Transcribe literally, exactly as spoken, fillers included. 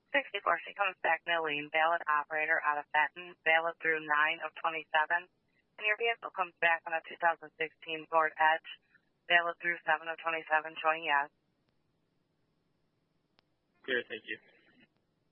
sixty-four, she comes back Nilene, valid operator out of Fenton, valid through nine of twenty-seven. And your vehicle comes back on a two thousand sixteen Ford Edge, valid through seven of twenty-seven, showing yes. Clear, thank you.